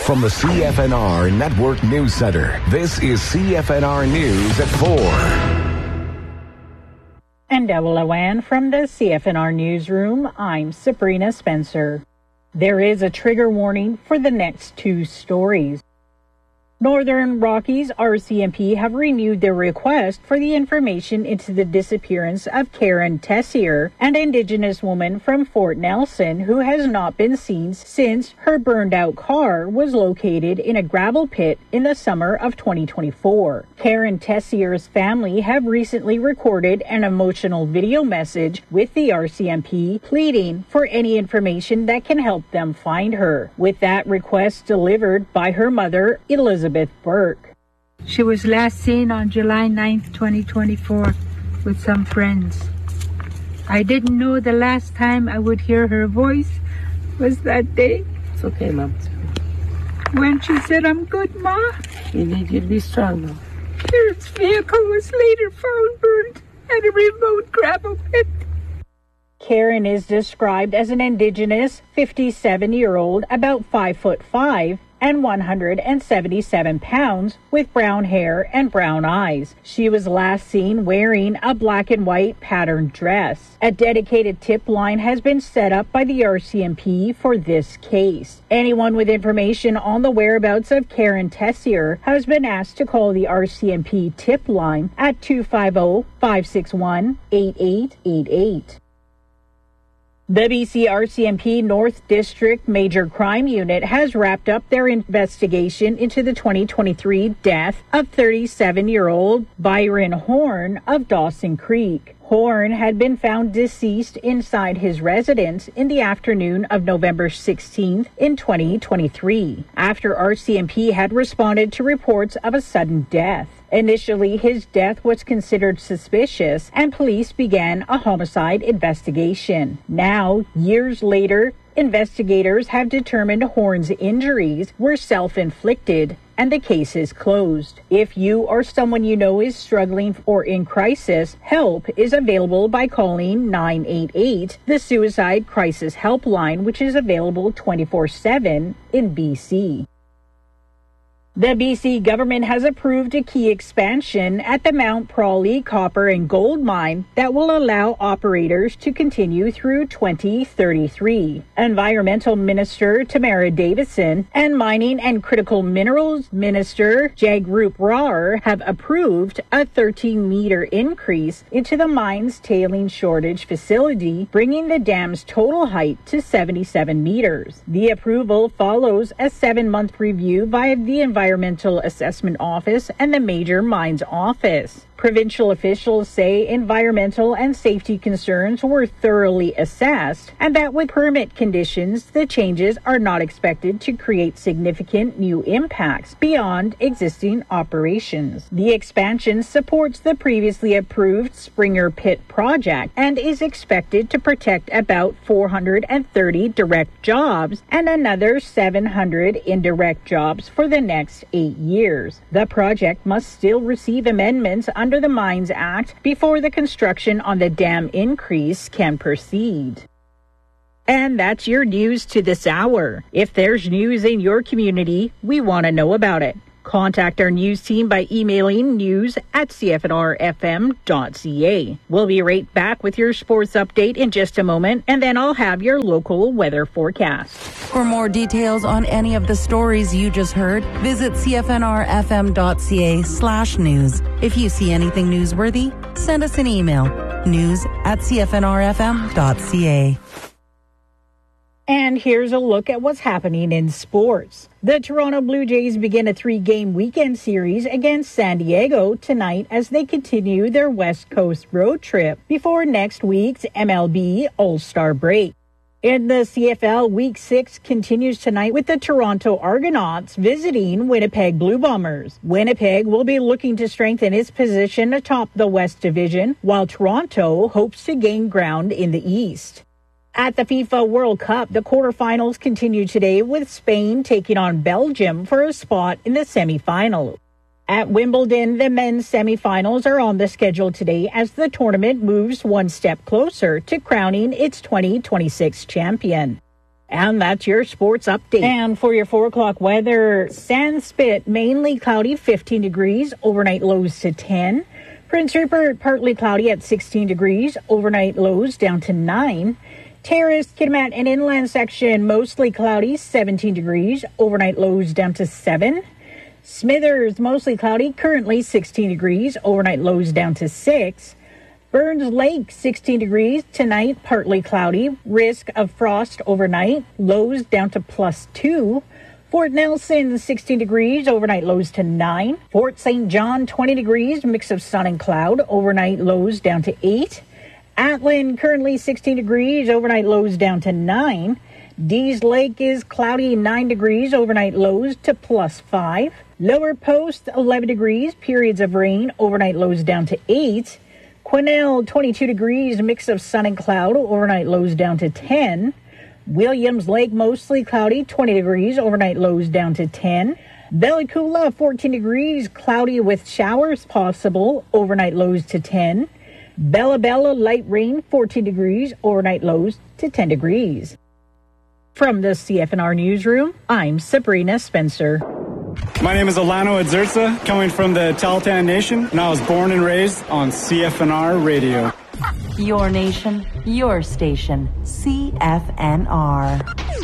From the CFNR Network News Center, this is CFNR News at 4. And Dewalawan from the CFNR Newsroom, I'm Sabrina Spencer. There is a trigger warning for the next two stories. Northern Rockies RCMP have renewed their request for the information into the disappearance of Karen Tessier, an Indigenous woman from Fort Nelson who has not been seen since her burned-out car was located in a gravel pit in the summer of 2024. Karen Tessier's family have recently recorded an emotional video message with the RCMP pleading for any information that can help them find her, with that request delivered by her mother, Elizabeth Burke. She was last seen on July 9th, 2024 with some friends. I didn't know the last time I would hear her voice was that day. It's okay, Mom. When she said, "I'm good, Ma." You need you to be strong, though. Karen's vehicle was later found burned at a remote gravel pit. Karen is described as an Indigenous 57-year-old, about 5'5" and 177 pounds, with brown hair and brown eyes. She was last seen wearing a black and white patterned dress. A dedicated tip line has been set up by the RCMP for this case. Anyone with information on the whereabouts of Karen Tessier has been asked to call the RCMP tip line at 250-561-8888. The BC RCMP North District Major Crime Unit has wrapped up their investigation into the 2023 death of 37-year-old Byron Horn of Dawson Creek. Horn had been found deceased inside his residence in the afternoon of November 16th in 2023, after RCMP had responded to reports of a sudden death. Initially, his death was considered suspicious, and police began a homicide investigation. Now, years later, investigators have determined Horn's injuries were self-inflicted, and the case is closed. If you or someone you know is struggling or in crisis, help is available by calling 988, the Suicide Crisis Helpline, which is available 24/7 in BC. The BC government has approved a key expansion at the Mount Prawley copper and gold mine that will allow operators to continue through 2033. Environmental Minister Tamara Davidson and Mining and Critical Minerals Minister Jagrup Rar have approved a 13-meter increase into the mine's tailings shortage facility, bringing the dam's total height to 77 meters. The approval follows a 7-month review via the Environmental Assessment Office and the Major Mines Office. Provincial officials say environmental and safety concerns were thoroughly assessed, and that with permit conditions, the changes are not expected to create significant new impacts beyond existing operations. The expansion supports the previously approved Springer Pit project and is expected to protect about 430 direct jobs and another 700 indirect jobs for the next 8 years. The project must still receive amendments under the Mines Act before the construction on the dam increase can proceed. And that's your news to this hour. If there's news in your community, we want to know about it. Contact our news team by emailing news@cfnrfm.ca. We'll be right back with your sports update in just a moment, and then I'll have your local weather forecast. For more details on any of the stories you just heard, visit cfnrfm.ca/news. If you see anything newsworthy, send us an email, news@cfnrfm.ca. And here's a look at what's happening in sports. The Toronto Blue Jays begin a 3-game weekend series against San Diego tonight as they continue their West Coast road trip before next week's MLB All-Star break. In the CFL, Week 6 continues tonight with the Toronto Argonauts visiting Winnipeg Blue Bombers. Winnipeg will be looking to strengthen its position atop the West Division, while Toronto hopes to gain ground in the East. At the FIFA World Cup, the quarterfinals continue today with Spain taking on Belgium for a spot in the semifinal. At Wimbledon, the men's semifinals are on the schedule today as the tournament moves one step closer to crowning its 2026 champion. And that's your sports update. And for your 4 o'clock weather, Sandspit, mainly cloudy, 15 degrees, overnight lows to 10. Prince Rupert, partly cloudy at 16 degrees, overnight lows down to 9. Terrace, Kitimat, and inland section, mostly cloudy, 17 degrees, overnight lows down to 7. Smithers, mostly cloudy, currently 16 degrees, overnight lows down to 6. Burns Lake, 16 degrees, tonight partly cloudy, risk of frost overnight, lows down to +2. Fort Nelson, 16 degrees, overnight lows to 9. Fort St. John, 20 degrees, mix of sun and cloud, overnight lows down to 8. Atlin, currently 16 degrees, overnight lows down to 9. Dees Lake is cloudy, 9 degrees, overnight lows to +5. Lower Post, 11 degrees, periods of rain, overnight lows down to 8. Quesnel, 22 degrees, mix of sun and cloud, overnight lows down to 10. Williams Lake, mostly cloudy, 20 degrees, overnight lows down to 10. Bella Coola, 14 degrees, cloudy with showers possible, overnight lows to 10. Bella Bella, light rain, 14 degrees, overnight lows to 10 degrees. From the CFNR Newsroom, I'm Sabrina Spencer. My name is Alano Adzurza, coming from the Tahltan Nation, and I was born and raised on CFNR Radio. Your nation, your station, CFNR.